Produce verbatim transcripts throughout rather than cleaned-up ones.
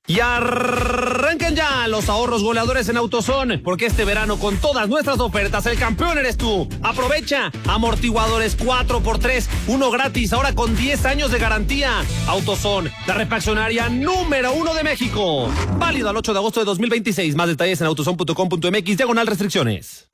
Y arranquen ya los ahorros goleadores en AutoZone, porque este verano con todas nuestras ofertas el campeón eres tú. Aprovecha, amortiguadores cuatro por tres, uno gratis, ahora con diez años de garantía. AutoZone, la refaccionaria número uno de México. Válido al ocho de agosto de dos mil veintiséis. Más detalles en autozone punto com punto mx, diagonal restricciones.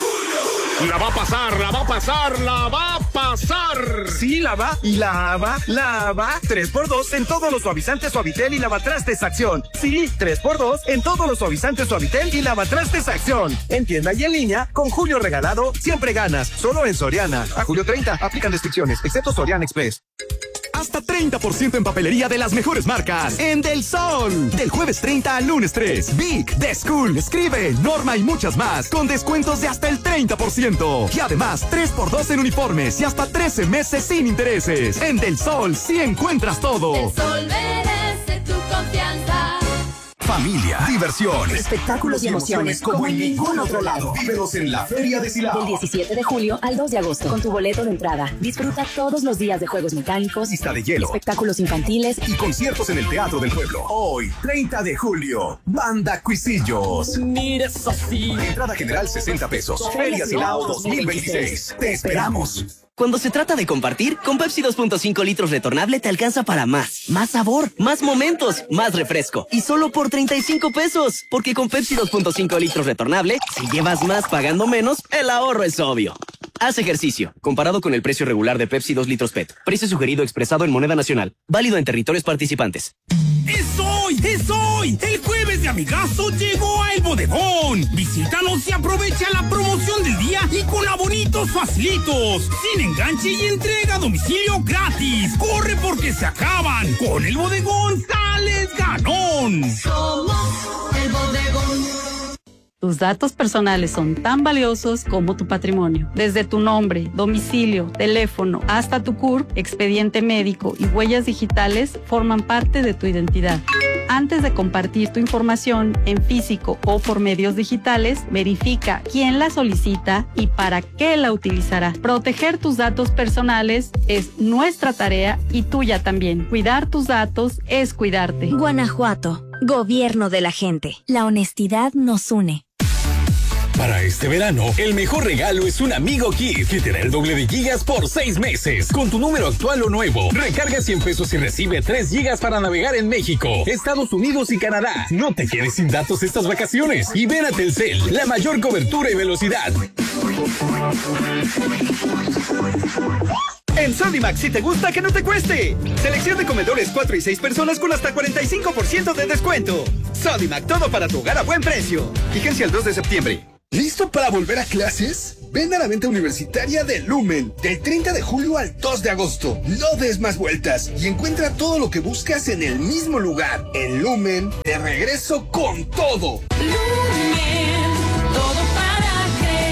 La va a pasar, la va a pasar, la va a pasar. Sí, la va y la va, la va. tres por dos en todos los suavizantes Suavitel y lavatrastes Acción. Sí, tres por dos en todos los suavizantes Suavitel y lavatrastes Acción. En tienda y en línea, con Julio regalado, siempre ganas. Solo en Soriana. A julio treinta, aplican restricciones, excepto Soriana Express. Hasta treinta por ciento en papelería de las mejores marcas en Del Sol. Del jueves treinta al lunes tres. Vic, The School, Escribe, Norma y muchas más. Con descuentos de hasta el treinta por ciento. Y además, tres por dos en uniformes y hasta trece meses sin intereses. En Del Sol sí encuentras todo. Del Sol merece tu confianza. Familia, diversión, espectáculos y emociones como en ningún otro lado. Vívelos en la Feria de Silao. Del diecisiete de julio al dos de agosto. Con tu boleto de entrada. Disfruta todos los días de juegos mecánicos, pista de hielo, espectáculos infantiles y conciertos en el Teatro del Pueblo. Hoy, treinta de julio, Banda Cuisillos. Mira eso sí. Entrada general sesenta pesos. Feria Silao dos mil veintiséis. Te esperamos. Cuando se trata de compartir, con Pepsi dos punto cinco litros retornable te alcanza para más. Más sabor, más momentos, más refresco. Y solo por treinta y cinco pesos. Porque con Pepsi dos punto cinco litros retornable, si llevas más pagando menos, el ahorro es obvio. Haz ejercicio. Comparado con el precio regular de Pepsi dos litros P E T. Precio sugerido expresado en moneda nacional. Válido en territorios participantes. ¡Es hoy! ¡Es hoy! El jueves de Amigazo llegó a El Bodegón. Visítanos y aprovecha la promoción del día y con abonitos facilitos. Sin enganche y entrega a domicilio gratis. ¡Corre porque se acaban! Con El Bodegón sales ganón. Somos El Bodegón. Tus datos personales son tan valiosos como tu patrimonio. Desde tu nombre, domicilio, teléfono, hasta tu C U R P, expediente médico y huellas digitales forman parte de tu identidad. Antes de compartir tu información en físico o por medios digitales, verifica quién la solicita y para qué la utilizará. Proteger tus datos personales es nuestra tarea y tuya también. Cuidar tus datos es cuidarte. Guanajuato, gobierno de la gente. La honestidad nos une. Para este verano, el mejor regalo es un Amigo Kit, que te da el doble de gigas por seis meses. Con tu número actual o nuevo, recarga cien pesos y recibe tres gigas para navegar en México, Estados Unidos y Canadá. No te quedes sin datos estas vacaciones y ven a Telcel, la mayor cobertura y velocidad. En Sodimac, si te gusta, que no te cueste. Selección de comedores cuatro y seis personas con hasta cuarenta y cinco por ciento de descuento. Sodimac, todo para tu hogar a buen precio. Vigencia el dos de septiembre. ¿Listo para volver a clases? Ven a la venta universitaria de Lumen, del treinta de julio al dos de agosto. No des más vueltas y encuentra todo lo que buscas en el mismo lugar. En Lumen, de regreso con todo. Lumen, todo para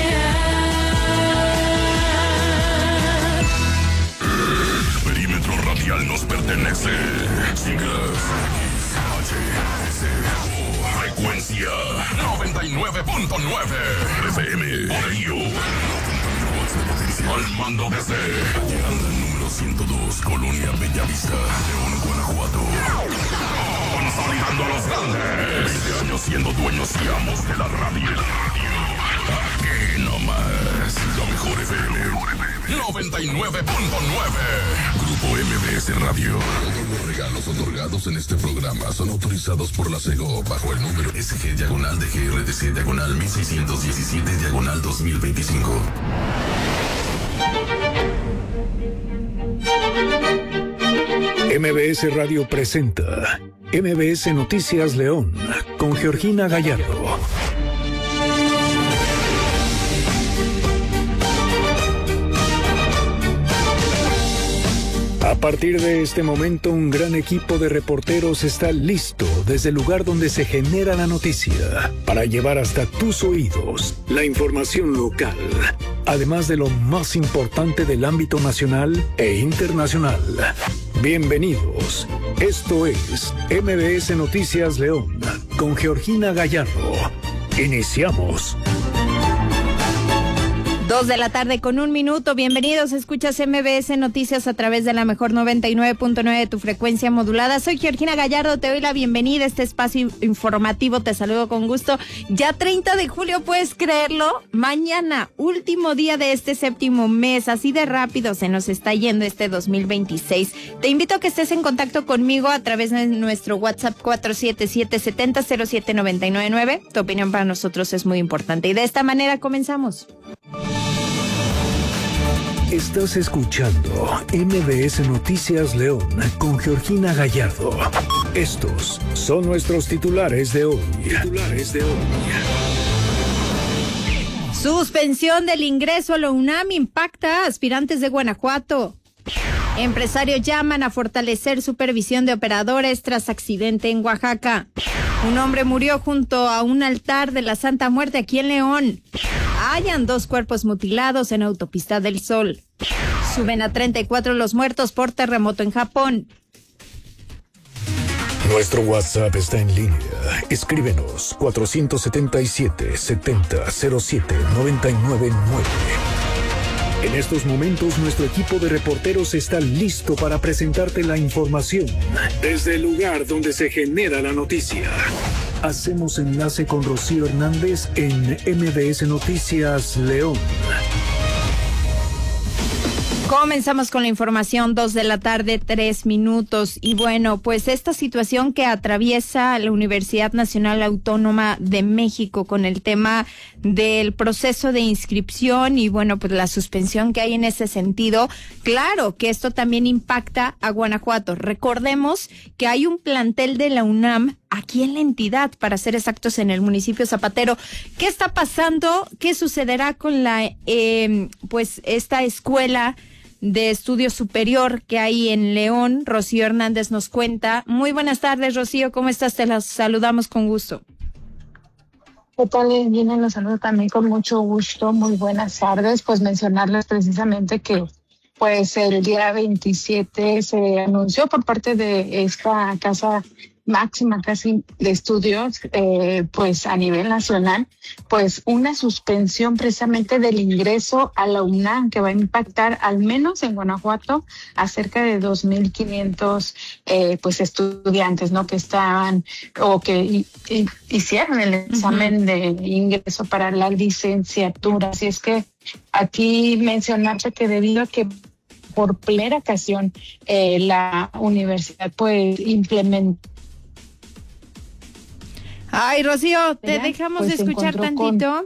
crear. El perímetro radial nos pertenece. Siglas frecuencia noventa y nueve punto nueve F M. Por ello, al mando desde Llegando número ciento dos, Colonia Bellavista, León, Guanajuato. Consolidando a los grandes. veinte años siendo dueños y amos de la radio. Aquí nomás, la mejor F M. noventa y nueve punto nueve. Grupo M B S Radio. Todos los regalos otorgados en este programa son autorizados por la SEGO bajo el número S G diagonal de G R D C diagonal mil seiscientos diecisiete diagonal dos mil veinticinco. M B S Radio presenta M B S Noticias León con Georgina Gallardo. A partir de este momento, un gran equipo de reporteros está listo desde el lugar donde se genera la noticia para llevar hasta tus oídos la información local, además de lo más importante del ámbito nacional e internacional. Bienvenidos. Esto es M B S Noticias León con Georgina Gallardo. Iniciamos. Dos de la tarde con un minuto. Bienvenidos, escuchas M B S Noticias a través de la mejor noventa y nueve punto nueve de tu frecuencia modulada. Soy Georgina Gallardo, te doy la bienvenida a este espacio informativo, te saludo con gusto. Ya treinta de julio, ¿puedes creerlo? Mañana, último día de este séptimo mes, así de rápido se nos está yendo este dos mil veintiséis. Te invito a que estés en contacto conmigo a través de nuestro WhatsApp cuatro siete siete, siete cero cero siete nueve nueve nueve. Tu opinión para nosotros es muy importante y de esta manera comenzamos. Estás escuchando M B S Noticias León con Georgina Gallardo. Estos son nuestros titulares de hoy. Titulares de hoy. Suspensión del ingreso a la UNAM impacta a aspirantes de Guanajuato. Empresarios llaman a fortalecer supervisión de operadores tras accidente en Oaxaca. Un hombre murió junto a un altar de la Santa Muerte aquí en León. Hallan dos cuerpos mutilados en Autopista del Sol. Suben a treinta y cuatro los muertos por terremoto en Japón. Nuestro WhatsApp está en línea. Escríbenos cuatro siete siete, siete cero cero siete, nueve nueve nueve. En estos momentos nuestro equipo de reporteros está listo para presentarte la información desde el lugar donde se genera la noticia. Hacemos enlace con Rocío Hernández en M B S Noticias León. Comenzamos con la información, dos de la tarde, tres minutos. Y bueno, pues esta situación que atraviesa la Universidad Nacional Autónoma de México con el tema del proceso de inscripción y bueno, pues la suspensión que hay en ese sentido, claro que esto también impacta a Guanajuato. Recordemos que hay un plantel de la UNAM aquí en la entidad, para ser exactos, en el municipio Zapatero. ¿Qué está pasando? ¿Qué sucederá con la, eh, pues, esta escuela de estudio superior que hay en León? Rocío Hernández nos cuenta. Muy buenas tardes, Rocío, ¿cómo estás? Te las saludamos con gusto. ¿Qué tal, Gina? Los saludo también con mucho gusto. Muy buenas tardes. Pues mencionarles precisamente que pues el día veintisiete se anunció por parte de esta casa máxima casi de estudios, eh, pues a nivel nacional, pues una suspensión precisamente del ingreso a la UNAM que va a impactar al menos en Guanajuato a cerca de dos mil quinientos eh, pues estudiantes, ¿no? Que estaban o que y, y, hicieron el examen uh-huh. de ingreso para la licenciatura. Así es que aquí mencionarte que debido a que por primera ocasión eh, la universidad pues implementó. Ay, Rocío, te ¿Ya? dejamos pues escuchar tantito. Con...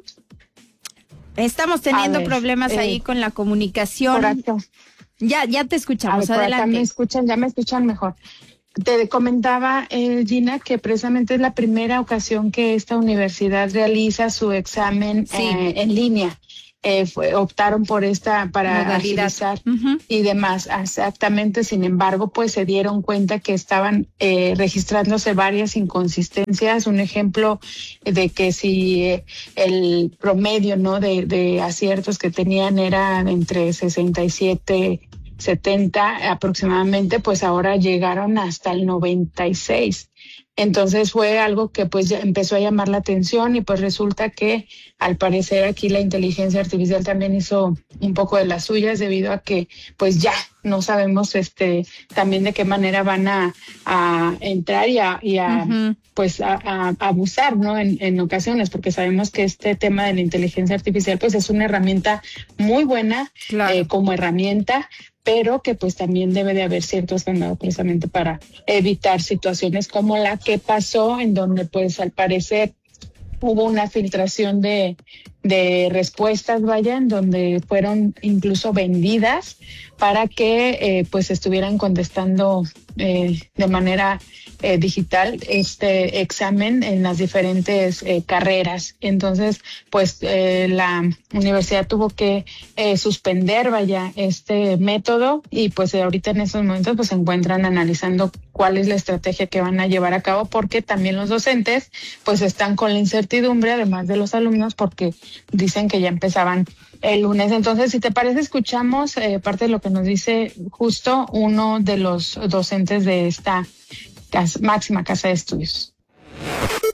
Estamos teniendo ver, problemas eh, ahí con la comunicación. Correcto. Ya, ya te escuchamos, ver, adelante. Me escuchan, ya me escuchan mejor. Te comentaba, eh, Gina, que precisamente es la primera ocasión que esta universidad realiza su examen sí. eh, en línea. Eh, fue, optaron por esta para agilizar uh-huh. y demás, exactamente. Sin embargo, pues se dieron cuenta que estaban eh, registrándose varias inconsistencias. Un ejemplo de que si eh, el promedio, ¿no? de, de aciertos que tenían era entre sesenta y siete, setenta aproximadamente, pues ahora llegaron hasta el noventa y seis. Entonces fue algo que pues ya empezó a llamar la atención y pues resulta que al parecer aquí la inteligencia artificial también hizo un poco de las suyas debido a que pues ya no sabemos este también de qué manera van a, a entrar y a, y a uh-huh. pues a, a, a abusar, ¿no? En, en ocasiones, porque sabemos que este tema de la inteligencia artificial pues es una herramienta muy buena claro. eh, como herramienta, pero que pues también debe de haber ciertos candados precisamente para evitar situaciones como la que pasó, en donde pues al parecer hubo una filtración de, de respuestas, vaya, en donde fueron incluso vendidas para que eh, pues estuvieran contestando eh, de manera eh, digital este examen en las diferentes eh, carreras. Entonces, pues eh, la universidad tuvo que eh, suspender, vaya, este método y pues ahorita en estos momentos pues se encuentran analizando cuál es la estrategia que van a llevar a cabo, porque también los docentes pues están con la incertidumbre, además de los alumnos, porque dicen que ya empezaban el lunes. Entonces, si te parece, escuchamos eh, parte de lo que nos dice justo uno de los docentes de esta casa, máxima casa de estudios.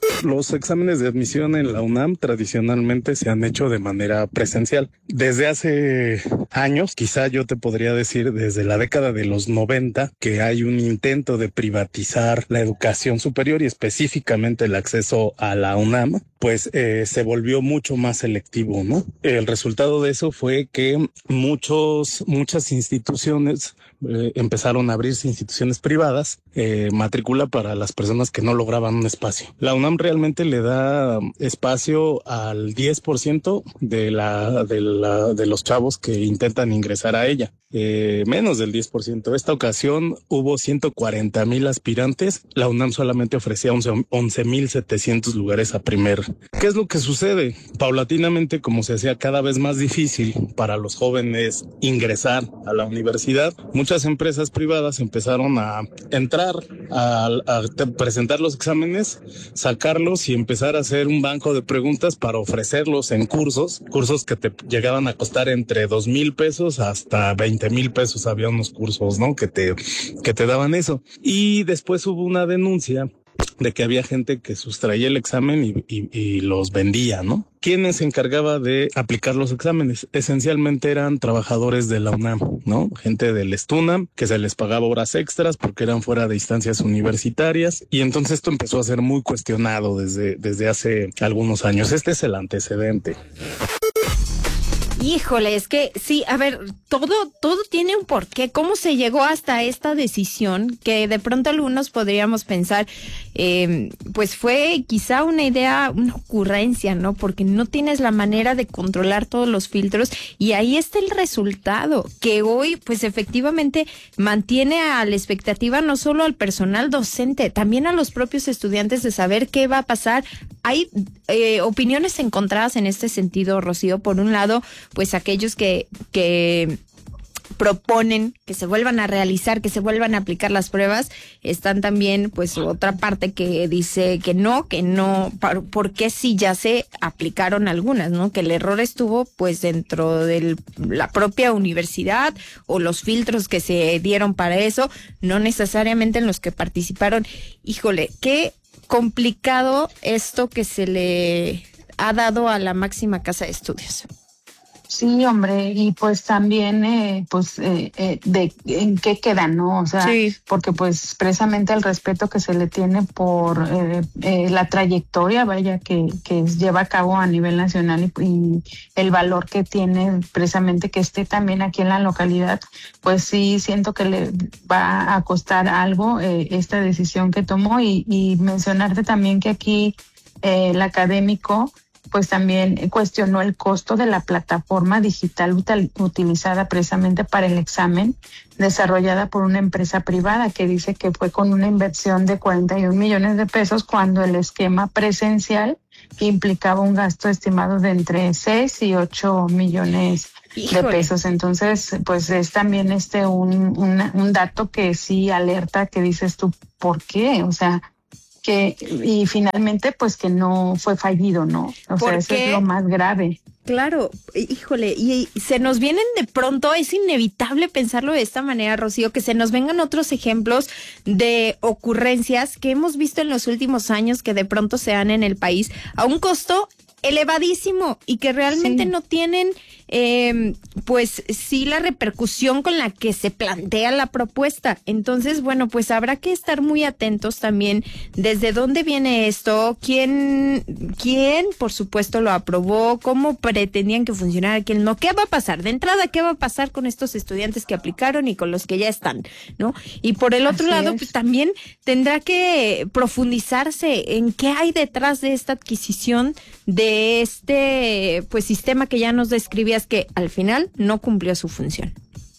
Los exámenes de admisión en la UNAM tradicionalmente se han hecho de manera presencial. Desde hace años, quizá yo te podría decir desde la década de los noventa, que hay un intento de privatizar la educación superior y específicamente el acceso a la UNAM, pues eh, se volvió mucho más selectivo, ¿no? El resultado de eso fue que muchos, muchas instituciones eh, empezaron a abrirse instituciones privadas, eh, matrícula para las personas que no lograban un espacio. La UNAM realmente le da espacio al diez por ciento de la, de la, de los chavos que intentan ingresar a ella. Eh, menos del diez por ciento. Esta ocasión hubo ciento cuarenta mil aspirantes. La UNAM solamente ofrecía once mil setecientos lugares a primer. ¿Qué es lo que sucede? Paulatinamente, como se hacía cada vez más difícil para los jóvenes ingresar a la universidad, muchas empresas privadas empezaron a entrar, a, a presentar los exámenes, sacarlos y empezar a hacer un banco de preguntas para ofrecerlos en cursos, cursos que te llegaban a costar entre dos mil pesos hasta veinte mil pesos. Había unos cursos, ¿no? Que te, que te daban eso. Y después hubo una denuncia de que había gente que sustraía el examen y, y, y los vendía, ¿no? ¿Quién se encargaba de aplicar los exámenes? Esencialmente eran trabajadores de la UNAM, ¿no? Gente del STUNAM, que se les pagaba horas extras porque eran fuera de instancias universitarias. Y entonces esto empezó a ser muy cuestionado desde, desde hace algunos años. Este es el antecedente. Híjole, es que sí, a ver, todo, todo tiene un porqué. ¿Cómo se llegó hasta esta decisión? Que de pronto algunos podríamos pensar, eh, pues fue quizá una idea, una ocurrencia, ¿no? Porque no tienes la manera de controlar todos los filtros y ahí está el resultado, que hoy, pues efectivamente mantiene a la expectativa no solo al personal docente, también a los propios estudiantes de saber qué va a pasar. Hay eh, opiniones encontradas en este sentido, Rocío. Por un lado, pues aquellos que, que proponen que se vuelvan a realizar, que se vuelvan a aplicar las pruebas, están también pues otra parte que dice que no, que no, porque sí ya se aplicaron algunas, ¿no? Que el error estuvo pues dentro de la propia universidad o los filtros que se dieron para eso, no necesariamente en los que participaron. Híjole, qué complicado esto que se le ha dado a la máxima casa de estudios. Sí, hombre, y pues también, eh, pues, eh, eh, de en qué queda, ¿no? O sea, sí. Porque pues precisamente el respeto que se le tiene por eh, eh, la trayectoria, vaya, que, que lleva a cabo a nivel nacional y, y el valor que tiene precisamente que esté también aquí en la localidad, pues sí siento que le va a costar algo eh, esta decisión que tomó y, y mencionarte también que aquí eh, el académico pues también cuestionó el costo de la plataforma digital util, utilizada precisamente para el examen, desarrollada por una empresa privada que dice que fue con una inversión de cuarenta y un millones de pesos cuando el esquema presencial implicaba un gasto estimado de entre seis y ocho millones Híjole. de pesos. Entonces, pues es también este un, un, un dato que sí alerta, que dices tú, ¿por qué? O sea, que y finalmente pues que no fue fallido, ¿no? O sea, eso es lo más grave. Claro, híjole, y, y se nos vienen de pronto, es inevitable pensarlo de esta manera, Rocío, que se nos vengan otros ejemplos de ocurrencias que hemos visto en los últimos años que de pronto se dan en el país a un costo elevadísimo y que realmente sí. no tienen eh, pues sí la repercusión con la que se plantea la propuesta. Entonces, bueno, pues habrá que estar muy atentos también desde dónde viene esto, quién, quién por supuesto lo aprobó, cómo pretendían que funcionara, quién no, qué va a pasar de entrada, qué va a pasar con estos estudiantes que aplicaron y con los que ya están, ¿no? Y por el otro Así lado, pues también tendrá que profundizarse en qué hay detrás de esta adquisición de este pues sistema que ya nos describías que al final no cumplió su función.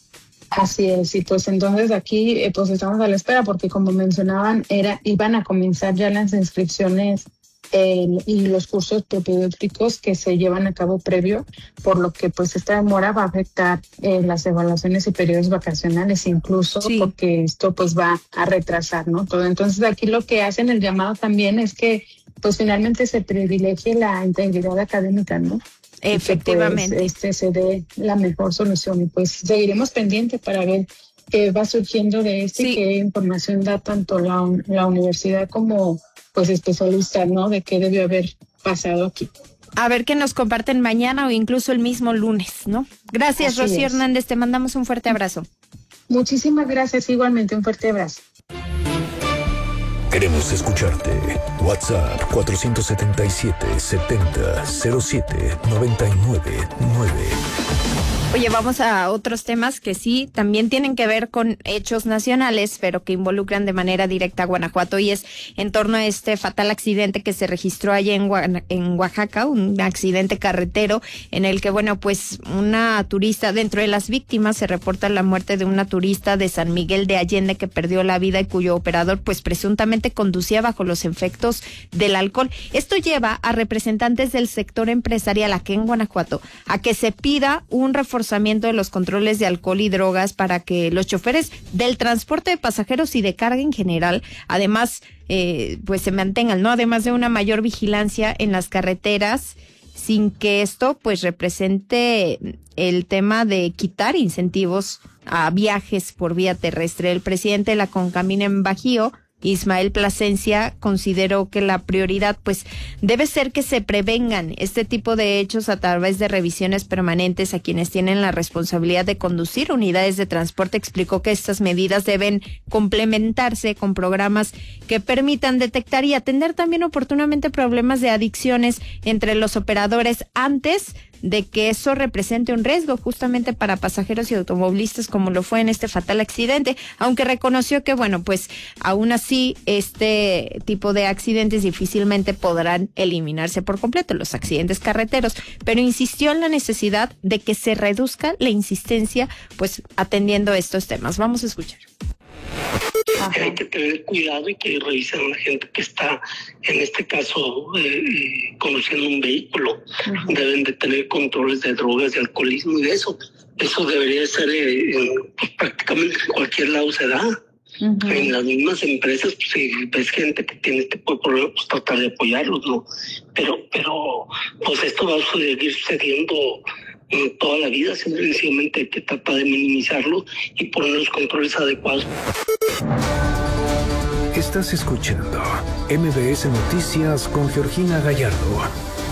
Así es, y pues entonces aquí eh, pues estamos a la espera porque como mencionaban, era iban a comenzar ya las inscripciones eh, y los cursos propedéuticos que se llevan a cabo previo, por lo que pues esta demora va a afectar eh, las evaluaciones y periodos vacacionales incluso, sí. porque esto pues va a retrasar, ¿no? Todo. Entonces aquí lo que hacen el llamado también es que pues finalmente se privilegie la integridad académica, ¿no? Efectivamente. Que, pues, este se dé la mejor solución y pues seguiremos pendientes para ver qué va surgiendo de esto sí. y qué información da tanto la, la universidad como pues especialistas, ¿no? De qué debió haber pasado aquí. A ver qué nos comparten mañana o incluso el mismo lunes, ¿no? Gracias, Así Rocío es. Hernández, te mandamos un fuerte abrazo. Muchísimas gracias, igualmente un fuerte abrazo. Queremos escucharte. WhatsApp cuatro siete siete, setenta, cero siete, noventa y nueve nueve. Oye, vamos a otros temas que sí también tienen que ver con hechos nacionales, pero que involucran de manera directa a Guanajuato, y es en torno a este fatal accidente que se registró allá en, Gua- en Oaxaca, un accidente carretero en el que, bueno, pues una turista, dentro de las víctimas se reporta la muerte de una turista de San Miguel de Allende que perdió la vida y cuyo operador pues presuntamente conducía bajo los efectos del alcohol. Esto lleva a representantes del sector empresarial aquí en Guanajuato a que se pida un reforzamiento de los controles de alcohol y drogas para que los choferes del transporte de pasajeros y de carga en general, además, eh, pues se mantengan, ¿no? Además de una mayor vigilancia en las carreteras, sin que esto pues represente el tema de quitar incentivos a viajes por vía terrestre. El presidente de la Concamina en Bajío, Ismael Plasencia, consideró que la prioridad pues debe ser que se prevengan este tipo de hechos a través de revisiones permanentes a quienes tienen la responsabilidad de conducir unidades de transporte. Explicó que estas medidas deben complementarse con programas que permitan detectar y atender también oportunamente problemas de adicciones entre los operadores antes de que eso represente un riesgo justamente para pasajeros y automovilistas, como lo fue en este fatal accidente, aunque reconoció que, bueno, pues aún así este tipo de accidentes difícilmente podrán eliminarse por completo, los accidentes carreteros, pero insistió en la necesidad de que se reduzca la insistencia, pues atendiendo estos temas. Vamos a escuchar. Que hay que tener cuidado y que revisen a la gente que está, en este caso, eh, conduciendo un vehículo. Uh-huh. Deben de tener controles de drogas, de alcoholismo y de eso. Eso debería ser, eh, en, pues, prácticamente en cualquier lado se da. Uh-huh. En las mismas empresas, pues, si ves gente que tiene este tipo de problemas, pues tratar de apoyarlos, ¿no? Pero, pero, pues esto va a seguir sucediendo toda la vida. Sencillamente hay que tratar de minimizarlo y poner los controles adecuados. Estás escuchando M B S Noticias con Georgina Gallardo.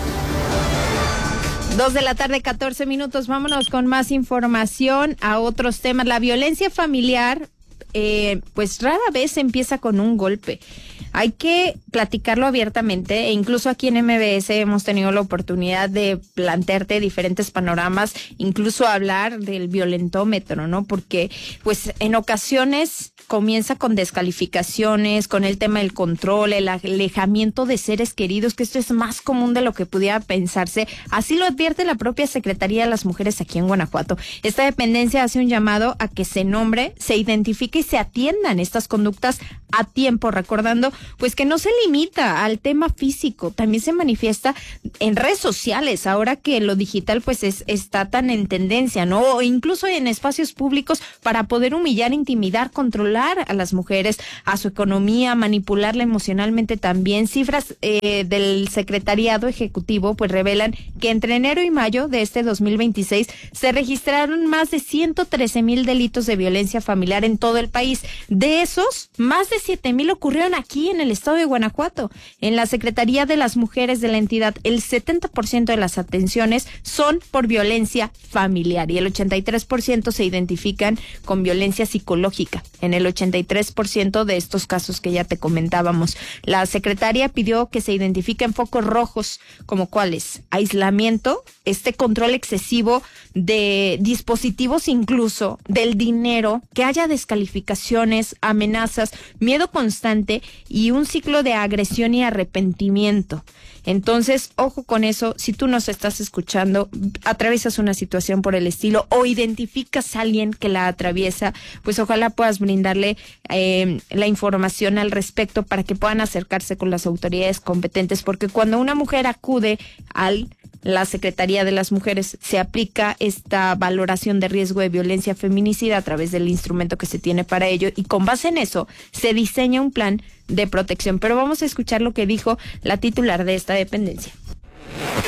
Dos de la tarde, catorce minutos. Vámonos con más información a otros temas. La violencia familiar, eh, pues rara vez empieza con un golpe. Hay que platicarlo abiertamente, e incluso aquí en M B S hemos tenido la oportunidad de plantearte diferentes panoramas, incluso hablar del violentómetro, ¿no? Porque pues en ocasiones comienza con descalificaciones, con el tema del control, el alejamiento de seres queridos, que esto es más común de lo que pudiera pensarse. Así lo advierte la propia Secretaría de las Mujeres aquí en Guanajuato. Esta dependencia hace un llamado a que se nombre, se identifique y se atiendan estas conductas a tiempo, recordando pues que no se limita al tema físico, también se manifiesta en redes sociales, ahora que lo digital pues es, está tan en tendencia, ¿no? O incluso en espacios públicos, para poder humillar, intimidar, controlar a las mujeres, a su economía, manipularla emocionalmente también. Cifras eh, del Secretariado Ejecutivo pues revelan que entre enero y mayo de este dos mil veintiséis se registraron más de ciento trece mil delitos de violencia familiar en todo el país. De esos, más de siete mil ocurrieron aquí en el estado de Guanajuato. En la Secretaría de las Mujeres de la entidad, el setenta por ciento de las atenciones son por violencia familiar y el ochenta y tres por ciento se identifican con violencia psicológica. En el ochenta y tres por ciento de estos casos que ya te comentábamos, la secretaria pidió que se identifiquen focos rojos, como cuáles: aislamiento, este control excesivo de dispositivos, incluso del dinero, que haya descalificaciones, amenazas, miedo constante y un ciclo de agresión y arrepentimiento. Entonces, ojo con eso. Si tú nos estás escuchando, atraviesas una situación por el estilo o identificas a alguien que la atraviesa, pues ojalá puedas brindarle eh, la información al respecto para que puedan acercarse con las autoridades competentes, porque cuando una mujer acude al la Secretaría de las Mujeres, se aplica esta valoración de riesgo de violencia feminicida a través del instrumento que se tiene para ello, y con base en eso se diseña un plan de protección. Pero vamos a escuchar lo que dijo la titular de esta dependencia.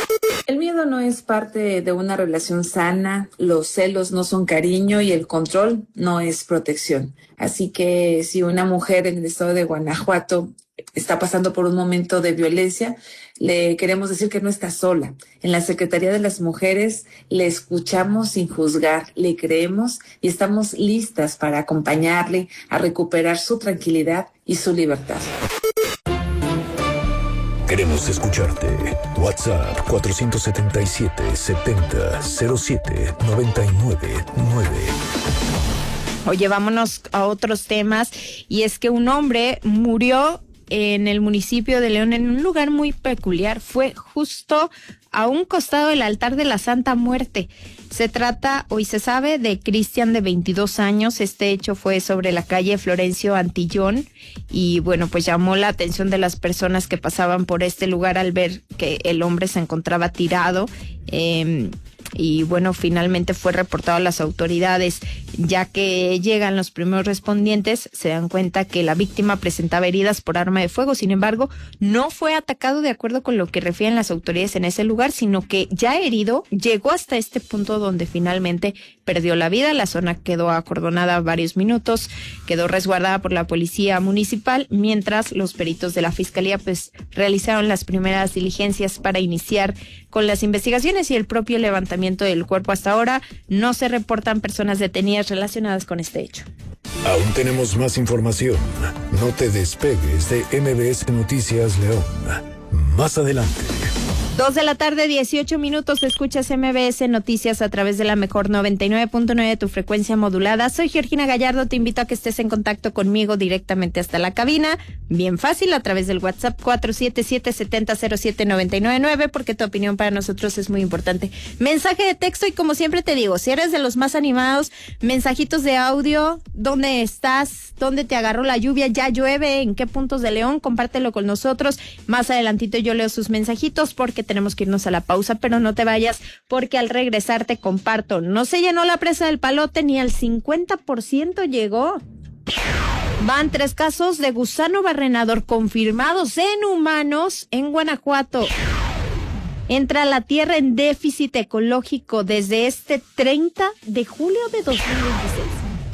El miedo no es parte de una relación sana, los celos no son cariño y el control no es protección. Así que si una mujer en el estado de Guanajuato está pasando por un momento de violencia, le queremos decir que no está sola. En la Secretaría de las Mujeres le escuchamos sin juzgar, le creemos y estamos listas para acompañarle a recuperar su tranquilidad y su libertad. Queremos escucharte. WhatsApp cuatro siete siete, siete cero cero siete, nueve nueve nueve. Oye, vámonos a otros temas. Y es que un hombre murió en el municipio de León en un lugar muy peculiar. Fue justo a un costado del altar de la Santa Muerte. Se trata, hoy se sabe, de Cristian, de veintidós años. Este hecho fue sobre la calle Florencio Antillón y bueno, pues llamó la atención de las personas que pasaban por este lugar al ver que el hombre se encontraba tirado. Eh, y bueno, finalmente fue reportado a las autoridades. Ya que llegan los primeros respondientes, se dan cuenta que la víctima presentaba heridas por arma de fuego. Sin embargo, no fue atacado de acuerdo con lo que refieren las autoridades en ese lugar, sino que ya herido llegó hasta este punto donde finalmente perdió la vida. La zona quedó acordonada varios minutos, quedó resguardada por la policía municipal, mientras los peritos de la fiscalía pues realizaron las primeras diligencias para iniciar con las investigaciones y el propio levantamiento del cuerpo. Hasta ahora no se reportan personas detenidas relacionadas con este hecho. Aún tenemos más información. No te despegues de M B S Noticias León. Más adelante. Dos de la tarde, dieciocho minutos, escuchas M B S Noticias a través de la mejor noventa y nueve punto nueve de tu frecuencia modulada. Soy Georgina Gallardo, te invito a que estés en contacto conmigo directamente hasta la cabina. Bien fácil, a través del WhatsApp cuatro siete siete, siete cero cero siete, nueve nueve nueve, porque tu opinión para nosotros es muy importante. Mensaje de texto y como siempre te digo, si eres de los más animados, mensajitos de audio, ¿dónde estás? ¿Dónde te agarró la lluvia? ¿Ya llueve? ¿En qué puntos de León? Compártelo con nosotros. Más adelantito yo leo sus mensajitos porque tenemos que irnos a la pausa, pero no te vayas porque al regresar te comparto. No se llenó la presa del Palote, ni al cincuenta por ciento llegó. Van tres casos de gusano barrenador confirmados en humanos en Guanajuato. Entra la tierra en déficit ecológico desde este treinta de julio de dos mil veintiséis.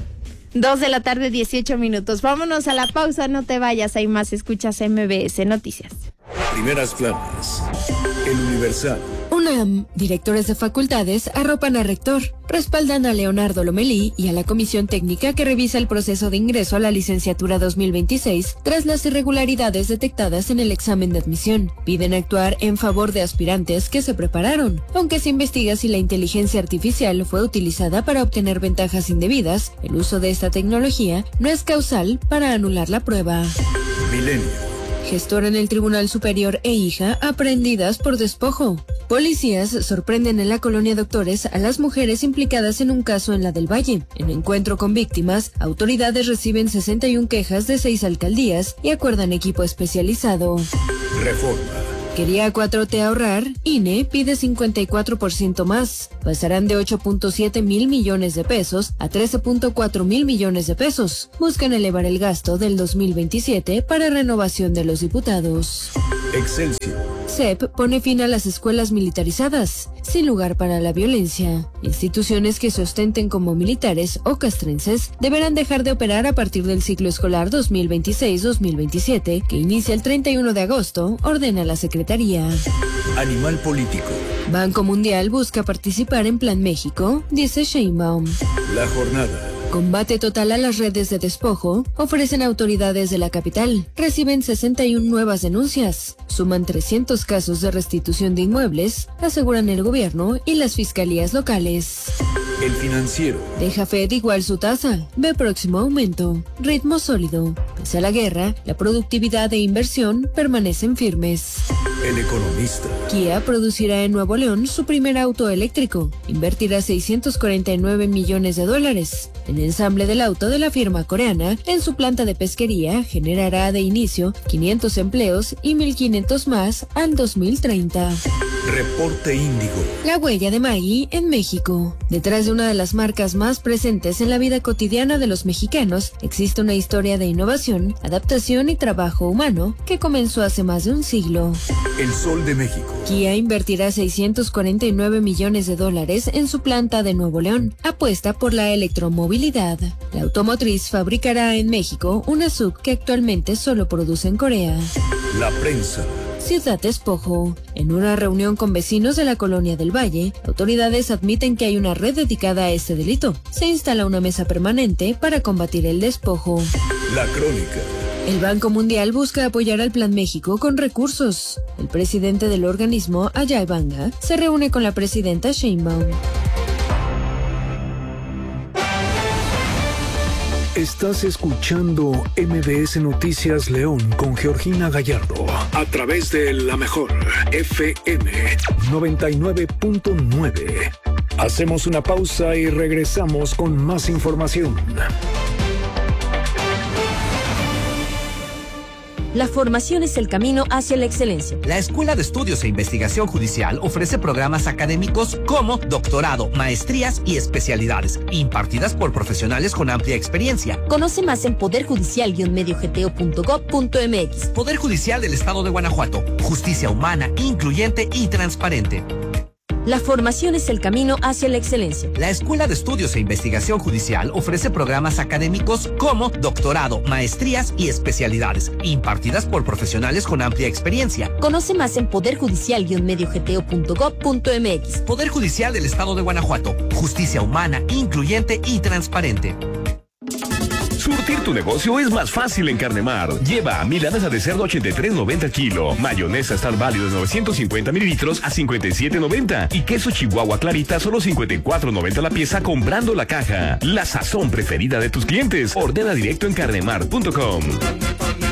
Dos de la tarde, dieciocho minutos. Vámonos a la pausa, no te vayas, hay más, escuchas M B S Noticias. Primeras planas. El Universal. UNAM, directores de facultades arropan a rector, respaldan a Leonardo Lomelí y a la comisión técnica que revisa el proceso de ingreso a la licenciatura dos mil veintiséis tras las irregularidades detectadas en el examen de admisión. Piden actuar en favor de aspirantes que se prepararon, aunque se investiga si la inteligencia artificial fue utilizada para obtener ventajas indebidas. El uso de esta tecnología no es causal para anular la prueba. Milenio. Gestor en el Tribunal Superior e hija aprehendidas por despojo. Policías sorprenden en la colonia Doctores a las mujeres implicadas en un caso en la del Valle. En encuentro con víctimas, autoridades reciben sesenta y una quejas de seis alcaldías y acuerdan equipo especializado. Reforma. Quería cuatro T ahorrar, I N E pide cincuenta y cuatro por ciento más. Pasarán de ocho punto siete mil millones de pesos a trece punto cuatro mil millones de pesos. Buscan elevar el gasto del dos mil veintisiete para renovación de los diputados. Excelsior. C E P pone fin a las escuelas militarizadas, sin lugar para la violencia. Instituciones que se ostenten como militares o castrenses deberán dejar de operar a partir del ciclo escolar dos mil veintiséis dos mil veintisiete, que inicia el treinta y uno de agosto, ordena la Secretaría. Animal político. Banco Mundial busca participar en Plan México, dice Sheinbaum. La jornada. Combate total a las redes de despojo, ofrecen autoridades de la capital. Reciben sesenta y una nuevas denuncias. Suman trescientos casos de restitución de inmuebles, aseguran el gobierno y las fiscalías locales. El Financiero. Deja Fed igual su tasa, ve próximo aumento. Ritmo sólido. Pese a la guerra, la productividad e inversión permanecen firmes. El Economista. Kia producirá en Nuevo León su primer auto eléctrico. Invertirá seiscientos cuarenta y nueve millones de dólares. El ensamble del auto de la firma coreana en su planta de pesquería generará de inicio quinientos empleos y mil quinientos más al dos mil treinta. Reporte Índigo. La huella de Maggie en México. Detrás de una de las marcas más presentes en la vida cotidiana de los mexicanos, existe una historia de innovación, adaptación y trabajo humano que comenzó hace más de un siglo. El Sol de México. Kia invertirá seiscientos cuarenta y nueve millones de dólares en su planta de Nuevo León. Apuesta por la electromovilidad. La automotriz fabricará en México una S U V que actualmente solo produce en Corea. La prensa. Ciudad Despojo. En una reunión con vecinos de la Colonia del Valle, autoridades admiten que hay una red dedicada a este delito. Se instala una mesa permanente para combatir el despojo. La Crónica. El Banco Mundial busca apoyar al Plan México con recursos. El presidente del organismo, Ajay Banga, se reúne con la presidenta Sheinbaum. Estás escuchando M B S Noticias León con Georgina Gallardo a través de La Mejor F M noventa y nueve punto nueve. Hacemos una pausa y regresamos con más información. La formación es el camino hacia la excelencia. La Escuela de Estudios e Investigación Judicial ofrece programas académicos como doctorado, maestrías y especialidades, impartidas por profesionales con amplia experiencia. Conoce más en poder judicial medio g t o punto gob punto m x. Poder Judicial del Estado de Guanajuato. Justicia humana, incluyente y transparente. La formación es el camino hacia la excelencia. La Escuela de Estudios e Investigación Judicial ofrece programas académicos como doctorado, maestrías y especialidades, impartidas por profesionales con amplia experiencia. Conoce más en poder judicial medio g t o punto gob punto m x. Poder Judicial del Estado de Guanajuato. Justicia humana, incluyente y transparente. Surtir tu negocio es más fácil en Carnemar. Lleva milanesa de cerdo ochenta y tres noventa kilo, mayonesa Star Value de novecientos cincuenta mililitros a cincuenta y siete noventa y queso Chihuahua Clarita solo cincuenta y cuatro noventa la pieza comprando la caja. La sazón preferida de tus clientes. Ordena directo en carnemar punto com.